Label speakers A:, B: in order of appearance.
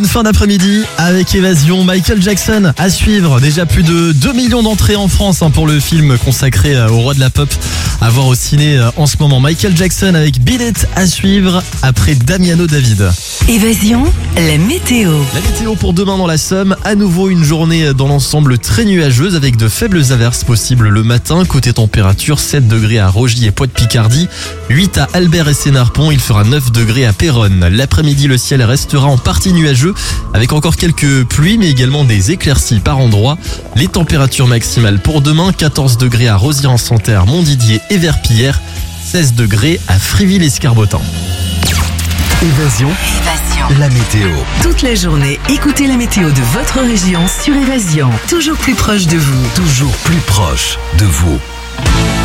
A: Une fin d'après-midi avec Évasion, Michael Jackson à suivre. Déjà plus de 2 millions d'entrées en France pour le film consacré au roi de la pop à voir au ciné en ce moment. Michael Jackson avec Beat It à suivre après Damiano David.
B: Évasion, la météo.
A: La météo pour demain dans la Somme, à nouveau une journée dans l'ensemble très nuageuse avec de faibles averses possibles le matin. Côté température, 7 degrés à Rogy et Poix-de-Picardie, 8 à Albert et Sénarpont, il fera 9 degrés à Péronne. L'après-midi, le ciel restera en partie nuageux avec encore quelques pluies mais également des éclaircies par endroits. Les températures maximales pour demain, 14 degrés à Rosières-en-Santerre, Montdidier et Verpillière, 16 degrés à Friville-Escarbotin.
C: Évasion, la météo.
B: Toute la journée, écoutez la météo de votre région sur Évasion. Toujours plus proche de vous.
C: Toujours plus proche de vous.